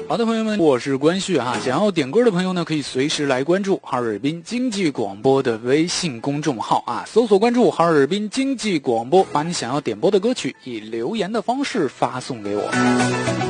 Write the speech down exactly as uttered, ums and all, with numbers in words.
好的，朋友们，我是关旭哈。想要点歌的朋友呢，可以随时来关注哈尔滨经济广播的微信公众号啊，搜索关注哈尔滨经济广播，把你想要点播的歌曲以留言的方式发送给我。